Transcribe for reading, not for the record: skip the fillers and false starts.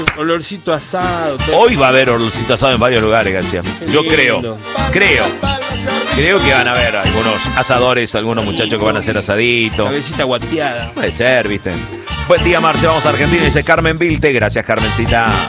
Olorcito asado. Hoy va a haber olorcito asado en varios lugares, García. Yo creo que van a haber algunos asadores, algunos muchachos que van a hacer asadito. Cabecita guateada. Puede ser, ¿viste? Buen día, Marce. Vamos a Argentina, dice Carmen Vilte. Gracias, Carmencita.